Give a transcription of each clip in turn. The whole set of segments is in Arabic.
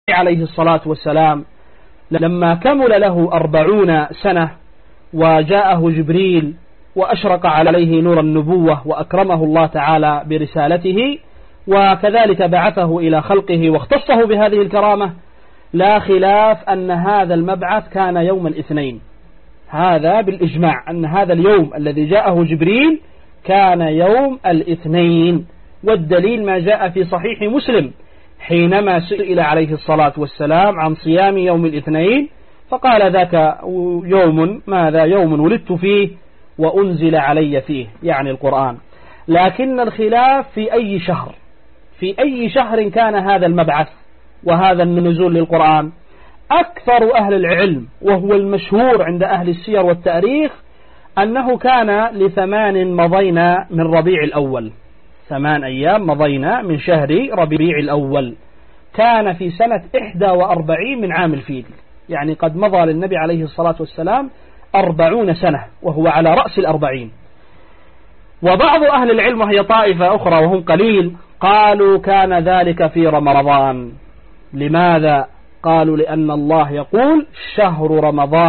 عليه الصلاة والسلام لما كمل له 40 سنة وجاءه جبريل وأشرق عليه نور النبوة وأكرمه الله تعالى برسالته وكذلك بعثه إلى خلقه واختصه بهذه الكرامة، لا خلاف أن هذا المبعث كان يوم الاثنين. هذا بالإجماع أن هذا اليوم الذي جاءه جبريل كان يوم الاثنين، والدليل ما جاء في صحيح مسلم حينما سئل عليه الصلاة والسلام عن صيام يوم الاثنين فقال ذاك يوم ماذا يوم ولدت فيه وأنزل علي فيه، يعني القرآن. لكن الخلاف في أي شهر كان هذا المبعث وهذا النزول للقرآن. أكثر أهل العلم وهو المشهور عند أهل السير والتاريخ أنه كان ل8 مضينا من ربيع الأول، 8 أيام مضينا من شهر ربيع الأول، كان في سنة 41 من عام الفيل، يعني قد مضى للنبي عليه الصلاة والسلام 40 سنة وهو على رأس 40. وبعض أهل العلم وهي طائفة أخرى وهم قليل قالوا كان ذلك في رمضان. لماذا؟ قالوا لأن الله يقول شهر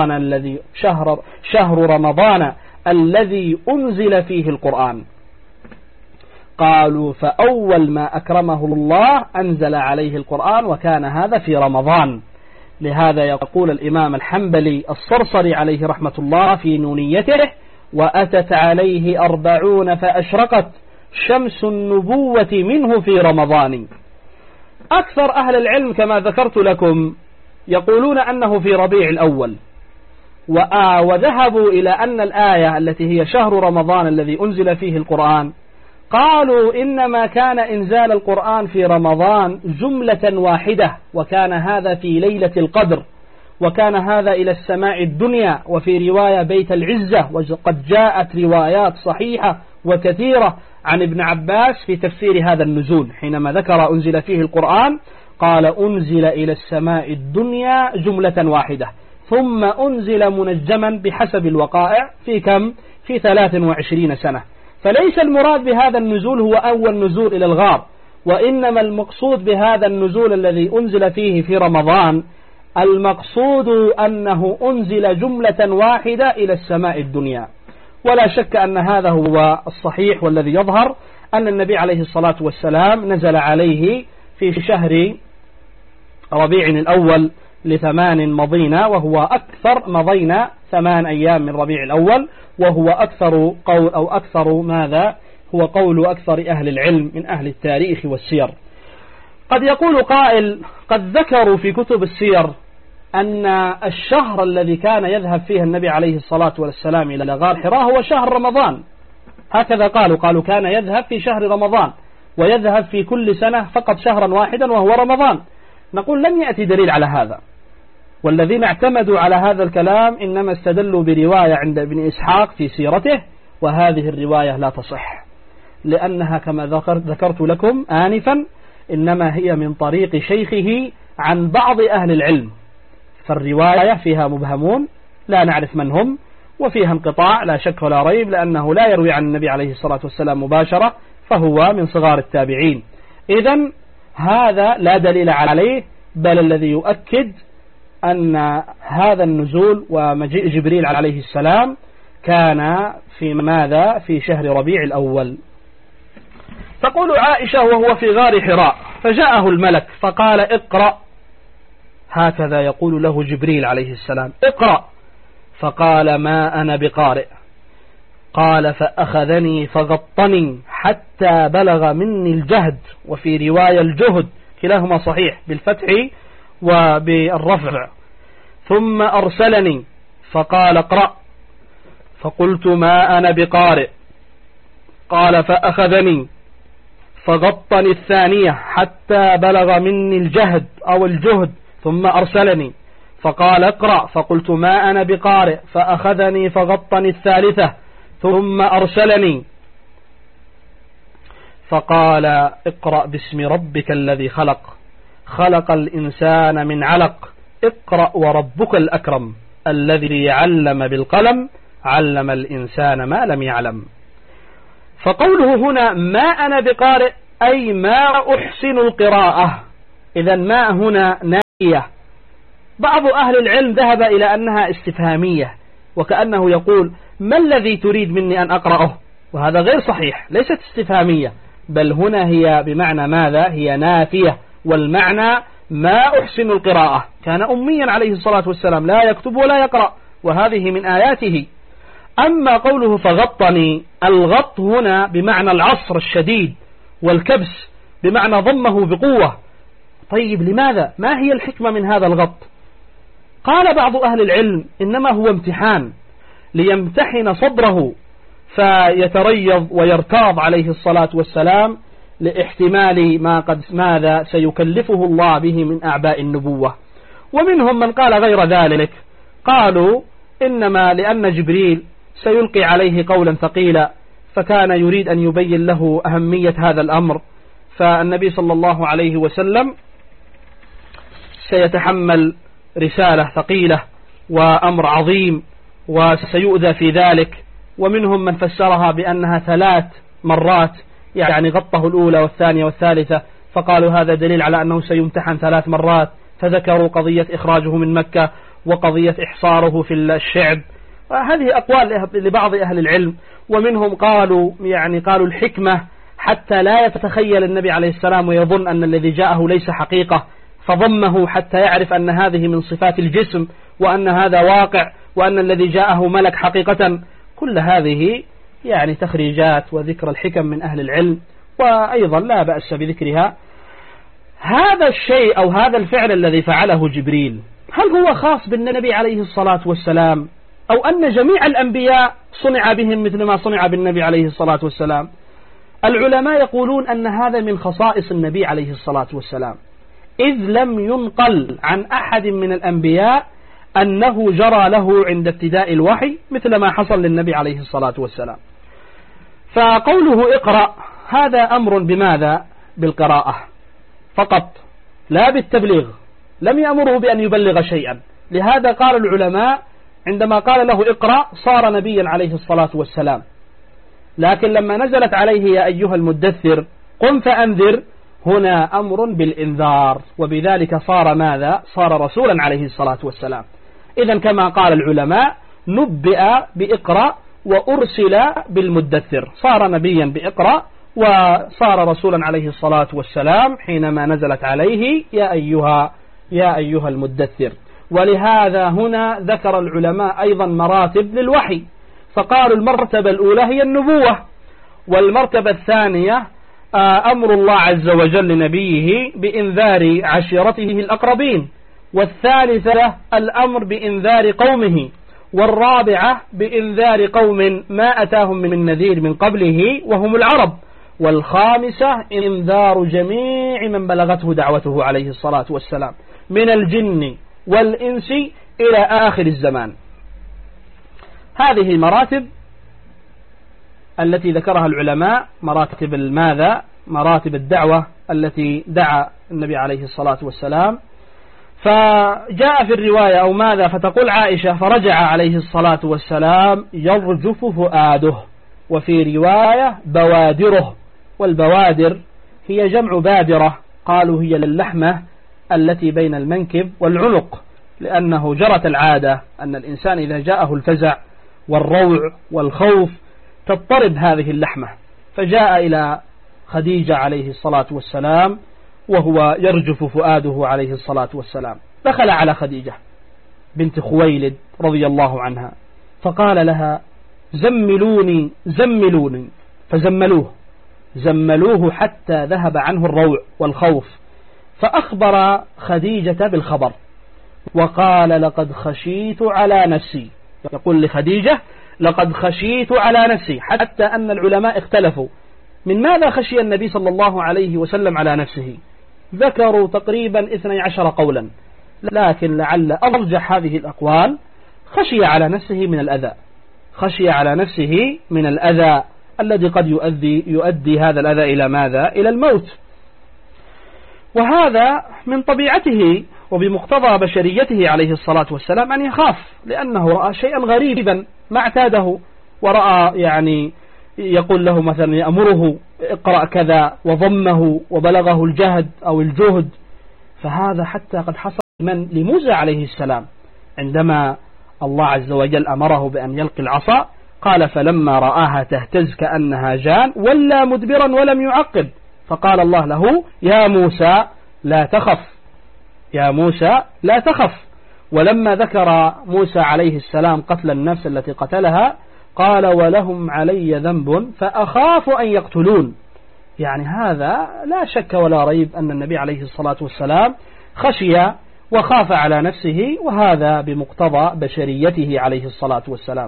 رمضان الذي أنزل فيه القرآن. قالوا فأول ما أكرمه الله أنزل عليه القرآن وكان هذا في رمضان. لهذا يقول الإمام الحنبلي الصرصري عليه رحمة الله في نونيته وأتت عليه 40 فأشرقت شمس النبوة منه في رمضان. أكثر أهل العلم كما ذكرت لكم يقولون أنه في ربيع الأول، وذهبوا إلى أن الآية التي هي شهر رمضان الذي أنزل فيه القرآن قالوا إنما كان إنزال القرآن في رمضان جملة واحدة، وكان هذا في ليلة القدر، وكان هذا إلى السماء الدنيا، وفي رواية بيت العزة. وقد جاءت روايات صحيحة وكثيرة عن ابن عباس في تفسير هذا النزول حينما ذكر أنزل فيه القرآن قال أنزل إلى السماء الدنيا جملة واحدة ثم أنزل منجما بحسب الوقائع في كم؟ في 23 سنة. فليس المراد بهذا النزول هو أول نزول إلى الغار، وإنما المقصود بهذا النزول الذي أنزل فيه في رمضان المقصود أنه أنزل جملة واحدة إلى السماء الدنيا. ولا شك أن هذا هو الصحيح والذي يظهر أن النبي عليه الصلاة والسلام نزل عليه في شهر ربيع الأول ل8 مضينا، وهو أكثر مضينا 8 أيام من ربيع الأول، وهو أكثر قول أو أكثر ماذا هو قول أكثر أهل العلم من أهل التاريخ والسير. قد يقول قائل قد ذكروا في كتب السير أن الشهر الذي كان يذهب فيه النبي عليه الصلاة والسلام إلى غار حراء هو شهر رمضان. هكذا قالوا كان يذهب في شهر رمضان، ويذهب في كل سنة فقط شهرا واحدا وهو رمضان. نقول لم يأتي دليل على هذا، والذين اعتمدوا على هذا الكلام إنما استدلوا برواية عند ابن إسحاق في سيرته، وهذه الرواية لا تصح، لأنها كما ذكرت لكم آنفا إنما هي من طريق شيخه عن بعض أهل العلم، فالرواية فيها مبهمون لا نعرف من هم، وفيها انقطاع لا شك ولا ريب، لأنه لا يروي عن النبي عليه الصلاة والسلام مباشرة، فهو من صغار التابعين. إذن هذا لا دليل عليه، بل الذي يؤكد أن هذا النزول ومجيء جبريل عليه السلام كان في ماذا؟ في شهر ربيع الأول. تقول عائشة وهو في غار حراء فجاءه الملك فقال اقرأ، هكذا يقول له جبريل عليه السلام اقرأ، فقال ما أنا بقارئ. قال فأخذني فغطني حتى بلغ مني الجهد، وفي رواية الجهد، كلاهما صحيح بالفتح وبالرفع. ثم أرسلني فقال اقرأ، فقلت ما أنا بقارئ. قال فأخذني فغطني الثانية حتى بلغ مني الجهد أو الجهد، ثم أرسلني فقال اقرأ، فقلت ما أنا بقارئ، فأخذني فغطني الثالثة ثم أرسلني فقال اقرأ باسم ربك الذي خلق الإنسان من علق، اقرأ وربك الأكرم الذي علم بالقلم علم الإنسان ما لم يعلم. فقوله هنا ما أنا بقارئ أي ما أحسن القراءة، إذا ما هنا بعض أهل العلم ذهب إلى أنها استفهامية، وكأنه يقول ما الذي تريد مني أن أقرأه؟ وهذا غير صحيح، ليست استفهامية، بل هنا هي بمعنى ماذا؟ هي نافية، والمعنى ما أحسن القراءة. كان أميا عليه الصلاة والسلام لا يكتب ولا يقرأ، وهذه من آياته. أما قوله فغطني، الغط هنا بمعنى العصر الشديد، والكبس بمعنى ضمه بقوة. طيب لماذا؟ ما هي الحكمة من هذا الغط؟ قال بعض أهل العلم إنما هو امتحان ليمتحن صدره فيتريض ويرتاض عليه الصلاة والسلام لاحتمال ماذا سيكلفه الله به من أعباء النبوة. ومنهم من قال غير ذلك، قالوا إنما لأن جبريل سيلقي عليه قولا ثقيلا، فكان يريد أن يبين له أهمية هذا الأمر، فالنبي صلى الله عليه وسلم سيتحمل رسالة ثقيلة وأمر عظيم وسيؤذى في ذلك. ومنهم من فسرها بأنها 3 مرات، يعني غطه الأولى والثانية والثالثة، فقالوا هذا دليل على أنه سيمتحن 3 مرات، فذكروا قضية إخراجه من مكة وقضية إحصاره في الشعب. هذه أقوال لبعض أهل العلم. ومنهم قالوا الحكمة حتى لا يتخيل النبي عليه السلام ويظن أن الذي جاءه ليس حقيقة، فضمه حتى يعرف أن هذه من صفات الجسم، وأن هذا واقع، وأن الذي جاءه ملك حقيقة. كل هذه يعني تخريجات وذكر الحكم من أهل العلم، وأيضا لا بأس بذكرها. هذا الشيء أو هذا الفعل الذي فعله جبريل، هل هو خاص بالنبي عليه الصلاة والسلام، أو أن جميع الأنبياء صنع بهم مثل ما صنع بالنبي عليه الصلاة والسلام؟ العلماء يقولون أن هذا من خصائص النبي عليه الصلاة والسلام، إذ لم ينقل عن أحد من الأنبياء أنه جرى له عند ابتداء الوحي مثل ما حصل للنبي عليه الصلاة والسلام. فقوله اقرأ هذا أمر بماذا؟ بالقراءة فقط، لا بالتبليغ، لم يأمره بأن يبلغ شيئا. لهذا قال العلماء عندما قال له اقرأ صار نبيا عليه الصلاة والسلام، لكن لما نزلت عليه يا أيها المدثر قم فأنذر، هنا أمر بالإنذار، وبذلك صار ماذا؟ صار رسولا عليه الصلاة والسلام. إذن كما قال العلماء نبئ بإقرأ وأرسل بالمدثر، صار نبيا بإقرأ وصار رسولا عليه الصلاة والسلام حينما نزلت عليه يا أيها المدثر. ولهذا هنا ذكر العلماء أيضا مراتب للوحي، فقالوا المرتبة الأولى هي النبوة، والمرتبة الثانية أمر الله عز وجل لنبيه بإنذار عشيرته الأقربين، والثالثة الأمر بإنذار قومه، والرابعة بإنذار قوم ما أتاهم من نذير من قبله وهم العرب، والخامسة إنذار جميع من بلغته دعوته عليه الصلاة والسلام من الجن والإنس إلى آخر الزمان. هذه المراتب التي ذكرها العلماء مراتب ماذا؟ مراتب الدعوة التي دعا النبي عليه الصلاة والسلام. فجاء في الرواية أو ماذا؟ فتقول عائشة فرجع عليه الصلاة والسلام يرجف فؤاده، وفي رواية بوادره، والبوادر هي جمع بادرة، قالوا هي للحمة التي بين المنكب والعنق، لأنه جرت العادة أن الإنسان إذا جاءه الفزع والروع والخوف تضطرب هذه اللحمة، فجاء إلى خديجة عليه الصلاة والسلام وهو يرجف فؤاده عليه الصلاة والسلام، دخل على خديجة بنت خويلد رضي الله عنها فقال لها زملوني زملوني، زملوه حتى ذهب عنه الروع والخوف، فأخبر خديجة بالخبر وقال لقد خشيت على نفسي، يقول لخديجة لقد خشيت على نفسي، حتى أن العلماء اختلفوا من ماذا خشي النبي صلى الله عليه وسلم على نفسه، ذكروا تقريبا 12 قولا، لكن لعل أرجح هذه الأقوال خشي على نفسه من الأذى، خشي على نفسه من الأذى الذي قد يؤدي هذا الأذى إلى ماذا؟ إلى الموت. وهذا من طبيعته وبمقتضى بشريته عليه الصلاة والسلام أن يخاف، لأنه رأى شيئا غريبا ما اعتاده، ورأى يعني يقول له مثلا يأمره اقرأ كذا وضمه وبلغه الجهد أو الجهد، فهذا حتى قد حصل لموسى عليه السلام عندما الله عز وجل أمره بأن يلقي العصا، قال فلما رآها تهتز كأنها جان ولا مدبرا ولم يعقب، فقال الله له يا موسى لا تخف، يا موسى لا تخف. ولما ذكر موسى عليه السلام قتل النفس التي قتلها قال ولهم علي ذنب فأخاف أن يقتلون. يعني هذا لا شك ولا ريب أن النبي عليه الصلاة والسلام خشي وخاف على نفسه، وهذا بمقتضى بشريته عليه الصلاة والسلام.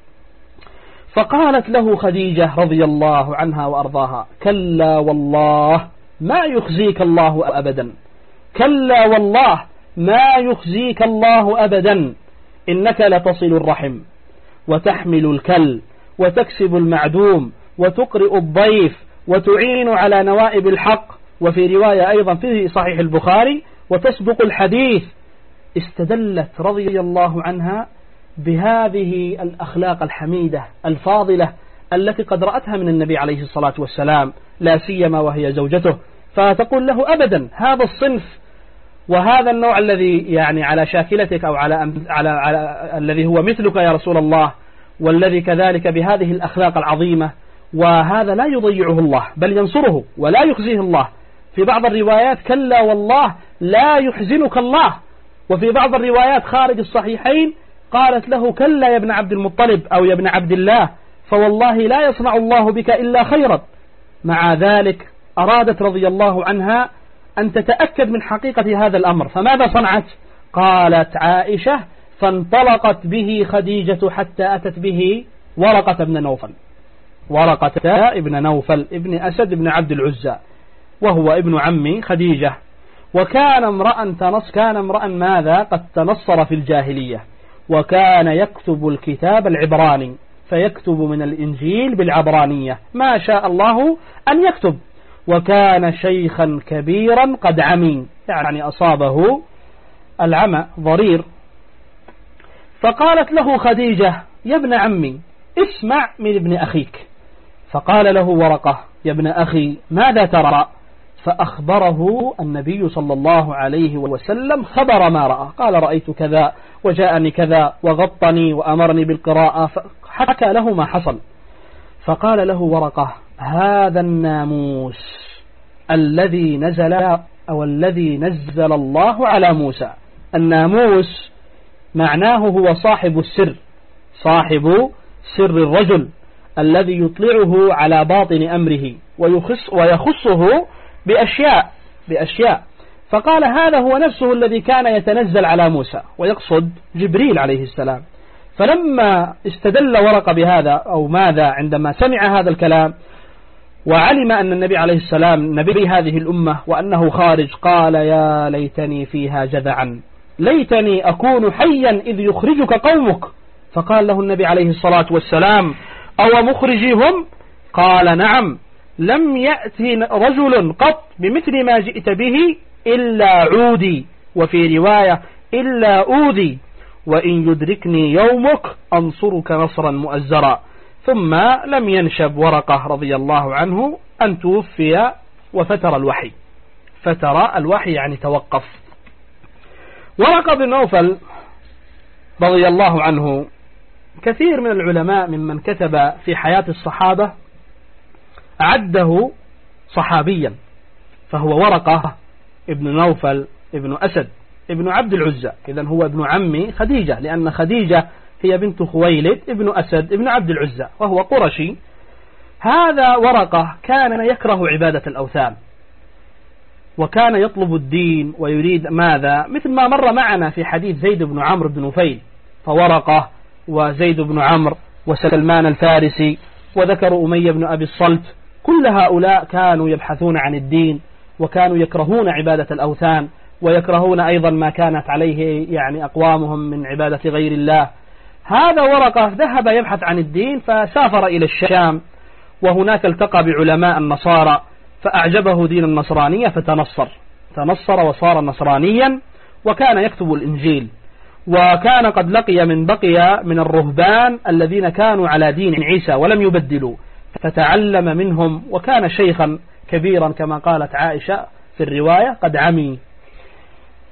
فقالت له خديجة رضي الله عنها وأرضاها كلا والله ما يخزيك الله أبدا، كلا والله ما يخزيك الله أبدا، إنك لتصل الرحم وتحمل الكل وتكسب المعدوم وتقرئ الضيف وتعين على نوائب الحق، وفي رواية أيضا في صحيح البخاري وتسبق الحديث. استدلت رضي الله عنها بهذه الأخلاق الحميدة الفاضلة التي قد رأتها من النبي عليه الصلاة والسلام، لا سيما وهي زوجته، فتقول له أبدا هذا الصنف وهذا النوع الذي يعني على شاكلتك أو على الذي هو مثلك يا رسول الله، والذي كذلك بهذه الأخلاق العظيمة، وهذا لا يضيعه الله بل ينصره ولا يخزيه الله. في بعض الروايات كلا والله لا يحزنك الله، وفي بعض الروايات خارج الصحيحين قالت له كلا يا ابن عبد المطلب أو يا ابن عبد الله فوالله لا يصنع الله بك إلا خيرا. مع ذلك أرادت رضي الله عنها أن تتأكد من حقيقة هذا الأمر، فماذا صنعت؟ قالت عائشة فانطلقت به خديجة حتى أتت به ورقة بن نوفل، ورقة ابن نوفل ابن أسد ابن عبد العزى، وهو ابن عم خديجة، وكان امرأ ماذا قد تنصر في الجاهلية، وكان يكتب الكتاب العبراني، فيكتب من الإنجيل بالعبرانية ما شاء الله أن يكتب، وكان شيخا كبيرا قد عمي، يعني أصابه العمى ضرير. فقالت له خديجة يا ابن عمي اسمع من ابن أخيك، فقال له ورقة يا ابن أخي ماذا ترى؟ فأخبره النبي صلى الله عليه وسلم خبر ما رأى، قال رأيت كذا وجاءني كذا وغطني وأمرني بالقراءة، فحكى له ما حصل. فقال له ورقة هذا الناموس الذي نزل الله على موسى. الناموس معناه هو صاحب السر، صاحب سر الرجل الذي يطلعه على باطن أمره ويخصه بأشياء. فقال هذا هو نفسه الذي كان يتنزل على موسى، ويقصد جبريل عليه السلام. فلما استدل ورقة بهذا أو ماذا عندما سمع هذا الكلام وعلم أن النبي عليه السلام نبي هذه الأمة وأنه خارج، قال يا ليتني فيها جذعا، ليتني أكون حيا إذ يخرجك قومك. فقال له النبي عليه الصلاة والسلام أو مخرجهم؟ قال نعم، لم يأتي رجل قط بمثل ما جئت به إلا عودي، وفي رواية إلا أوذي، وإن يدركني يومك أنصرك نصرا مؤزرا. ثم لم ينشب ورقة رضي الله عنه أن توفي وفتر الوحي، فتر الوحي يعني توقف. ورقة بن نوفل رضي الله عنه كثير من العلماء ممن كتب في حياة الصحابة عده صحابيا، فهو ورقة ابن نوفل ابن أسد ابن عبد العزى، إذن هو ابن عم خديجة، لأن خديجة هي بنت خويلد ابن أسد ابن عبد العزى وهو قرشي. هذا ورقة كان يكره عبادة الأوثان، وكان يطلب الدين ويريد ماذا مثل ما مر معنا في حديث زيد بن عمرو بن نفيل، فورقة وزيد بن عمرو وسلمان الفارسي وذكر أمية بن أبي الصلت، كل هؤلاء كانوا يبحثون عن الدين، وكانوا يكرهون عبادة الأوثان، ويكرهون أيضا ما كانت عليه يعني أقوامهم من عبادة غير الله. هذا ورقة ذهب يبحث عن الدين، فسافر إلى الشام، وهناك التقى بعلماء النصارى فأعجبه دين النصرانية فتنصر وصار نصرانيا، وكان يكتب الإنجيل، وكان قد لقي من بقي من الرهبان الذين كانوا على دين عيسى ولم يبدلوا، فتعلم منهم، وكان شيخا كبيرا كما قالت عائشة في الرواية قد عمي